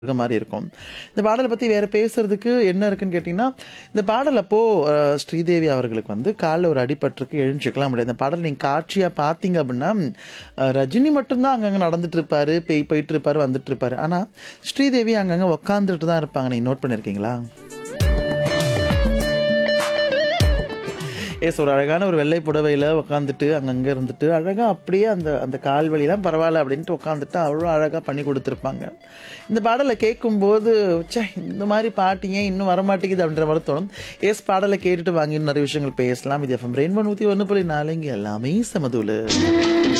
இருக்க மாரி இருக்கும். இந்த பாடல பத்தி வேற பேசுறதுக்கு என்ன இருக்குன்னு கேட்டீங்கன்னா, இந்த பாடல் அப்போ ஸ்ரீதேவி அவர்களுக்கு வந்து கால்ல ஒரு அடிபட்டுருக்கு, எழுந்துச்சுக்கலாம் முடியாது. இந்த பாடல் நீங்க காட்சியா பார்த்தீங்க அப்டின்னா, ரஜினி மட்டும் தான் அங்கங்க நடந்துட்டு இருப்பாரு, போயிட்டு இருப்பாரு, வந்துட்டு இருப்பாரு. ஆனா, ஸ்ரீதேவி அங்கங்க உட்காந்துட்டு தான் இருப்பாங்க. நீங்க நோட் பண்ணியிருக்கீங்களா? ஒரு அழகான ஒரு வெள்ளை புடவையில உட்காந்துட்டு, அங்கங்க இருந்துட்டு, அழகா அப்படியே அந்த அந்த கால் வலிலாம் பரவால்ல அப்படின்ட்டு உட்காந்துட்டு, அவ்வளோ அழகா பண்ணி குடுத்துருப்பாங்க. இந்த பாடல கேட்கும்போது, ச்சே! இந்த மாரி பாட்டு ஏன் இன்னும் வரமாட்டேங்குது அப்படின்ற மாரி தோணும். பாடல கேட்டுட்டு வாங்க இன்னும் நெறைய விஷயங்கள் பேசலாம். இது எஃப்எம் ரெயின்போ 101.4 இங்க எல்லாமே சமதூளு.